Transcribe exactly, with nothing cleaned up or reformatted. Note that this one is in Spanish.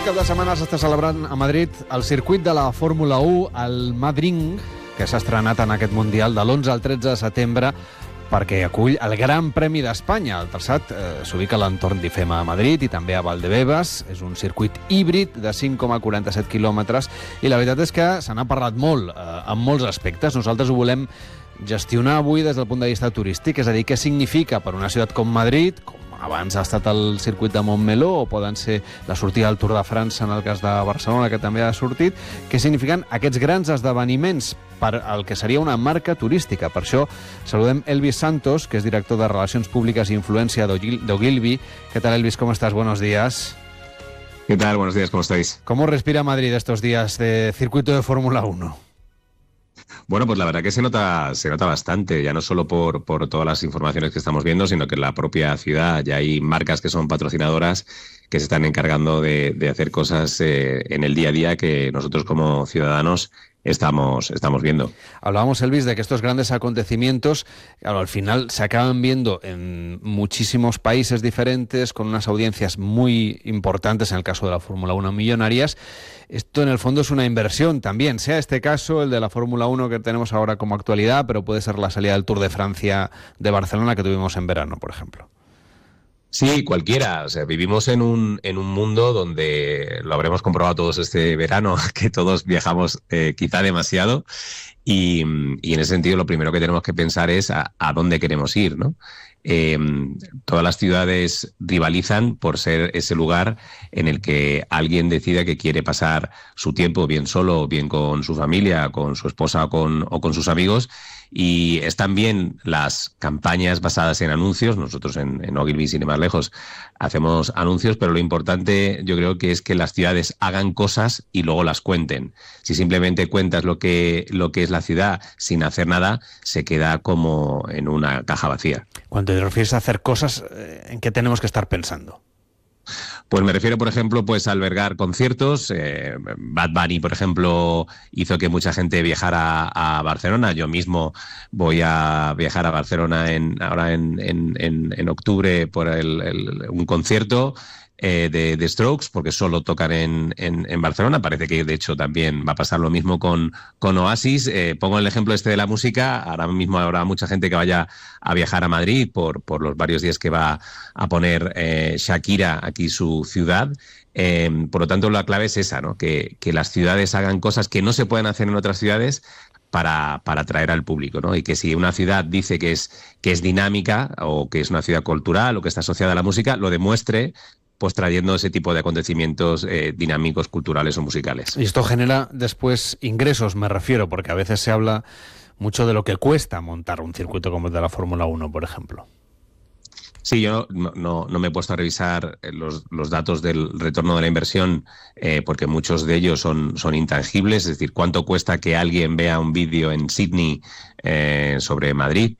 cap de setmana s'està celebrant a Madrid el circuit de la Fórmula u, el Madrid, que s'ha estrenat en aquest Mundial de l'onze al tretze de setembre, perquè acull el Gran Premi d'Espanya. El traçat eh, s'ubica a l'entorn d'Ifema a Madrid i també a Valdebebas. És un circuit híbrid de cinc coma quaranta-set quilòmetres i la veritat és que se n'ha parlat molt, eh, en molts aspectes. Nosaltres ho volem gestionar avui des del punt de vista turístic, és a dir, què significa per una ciutat com Madrid, com abans ha estat el circuit de Montmeló, o poden ser la sortida del Tour de França en el cas de Barcelona, que també ha sortit, què signifiquen aquests grans esdeveniments per el que seria una marca turística. Per això saludem Elvis Santos, que és director de Relacions Públiques i Influencia d'Ogilvy. ¿Qué tal, Elvis? ¿Cómo estás? Buenos días. ¿Qué tal? Buenos días, ¿cómo estáis? ¿Cómo respira Madrid estos días de circuito de Fórmula uno? Bueno, pues la verdad que se nota se nota bastante, ya no solo por, por todas las informaciones que estamos viendo, sino que en la propia ciudad ya hay marcas que son patrocinadoras que se están encargando de, de hacer cosas eh, en el día a día que nosotros como ciudadanos estamos, estamos viendo. Hablábamos, Elvis, de que estos grandes acontecimientos, claro, al final se acaban viendo en muchísimos países diferentes, con unas audiencias muy importantes, en el caso de la Fórmula uno, millonarias. Esto en el fondo es una inversión también, sea este caso, el de la Fórmula uno que tenemos ahora como actualidad, pero puede ser la salida del Tour de Francia de Barcelona que tuvimos en verano, por ejemplo. Sí, cualquiera. O sea, vivimos en un, en un mundo donde lo habremos comprobado todos este verano, que todos viajamos eh, quizá demasiado. Y, y en ese sentido lo primero que tenemos que pensar es a, a dónde queremos ir, ¿no? Eh, todas las ciudades rivalizan por ser ese lugar en el que alguien decida que quiere pasar su tiempo bien solo, bien con su familia, con su esposa o con, o con sus amigos. Y están bien las campañas basadas en anuncios. Nosotros en, en Ogilvy, sin ir más lejos, hacemos anuncios, pero lo importante yo creo que es que las ciudades hagan cosas y luego las cuenten. Si simplemente cuentas lo que, lo que es la ciudad sin hacer nada, se queda como en una caja vacía. Cuando te refieres a hacer cosas, ¿en qué tenemos que estar pensando? Pues me refiero, por ejemplo, pues a albergar conciertos. Eh, Bad Bunny, por ejemplo, hizo que mucha gente viajara a Barcelona. Yo mismo voy a viajar a Barcelona en, ahora en, en, en, en octubre por el, el, un concierto eh, de, de Strokes, porque solo tocan en, en, en Barcelona. Parece que, de hecho, también va a pasar lo mismo con, con Oasis. Eh, pongo el ejemplo este de la música. Ahora mismo habrá mucha gente que vaya a viajar a Madrid por, por los varios días que va a poner eh, Shakira aquí su ciudad. Eh, por lo tanto, la clave es esa, ¿no? Que, que las ciudades hagan cosas que no se pueden hacer en otras ciudades para, para atraer al público, ¿no? Y que si una ciudad dice que es, que es dinámica o que es una ciudad cultural o que está asociada a la música, lo demuestre pues trayendo ese tipo de acontecimientos eh, dinámicos, culturales o musicales. Y esto genera después ingresos, me refiero, porque a veces se habla mucho de lo que cuesta montar un circuito como el de la Fórmula uno, por ejemplo. Sí, yo no, no, no me he puesto a revisar los, los datos del retorno de la inversión eh, porque muchos de ellos son, son intangibles, es decir, cuánto cuesta que alguien vea un vídeo en Sydney eh, sobre Madrid